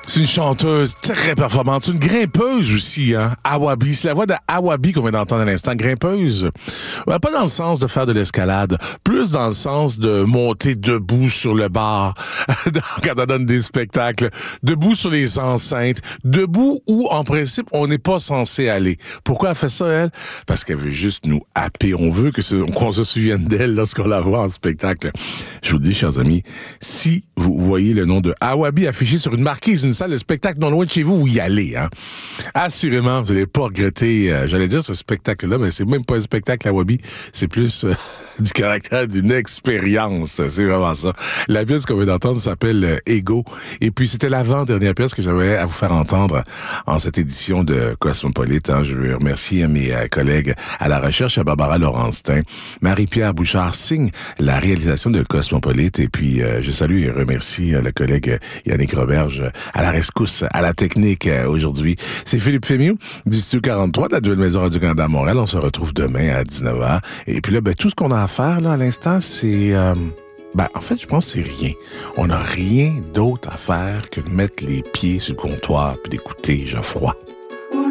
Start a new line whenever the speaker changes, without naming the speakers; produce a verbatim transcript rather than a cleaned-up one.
C'est une chanteuse très performante, une grimpeuse aussi, hein. Awabi, c'est la voix de Awabi qu'on vient d'entendre à l'instant. Grimpeuse, ouais, pas dans le sens de faire de l'escalade, plus dans le sens de monter debout sur le bar quand on donne des spectacles, debout sur les enceintes, debout où, en principe, on n'est pas censé aller. Pourquoi elle fait ça, elle? Parce qu'elle veut juste nous happer. On veut que ce, qu'on se souvienne d'elle lorsqu'on la voit en spectacle. Je vous le dis, chers amis, si vous voyez le nom de Awabi affiché sur une marquise, une salle de spectacle non loin de chez vous, vous y allez, hein. Assurément, vous n'allez pas regretter, euh, j'allais dire ce spectacle-là, mais c'est même pas un spectacle Awabi, c'est plus euh, du caractère d'une expérience, c'est vraiment ça. La pièce qu'on vient d'entendre s'appelle euh, Ego, et puis c'était l'avant-dernière pièce que j'avais à vous faire entendre en cette édition de Cosmopolite, hein. Je veux remercier mes euh, collègues à la recherche, à Barbara Laurenstein, Marie-Pierre Bouchard signe la réalisation de Cosmopolite, et puis euh, je salue et remercie euh, le collègue Yannick Roberge à la rescousse, à la technique euh, aujourd'hui. C'est Philippe Fémieux du Studio quarante-trois de la Duelle Maison Radio-Canada à Montréal. On se retrouve demain à dix-neuf heures. Et puis là, ben, tout ce qu'on a à faire là à l'instant, c'est... Euh, ben, en fait, je pense que c'est rien. On n'a rien d'autre à faire que de mettre les pieds sur le comptoir puis d'écouter Geoffroy.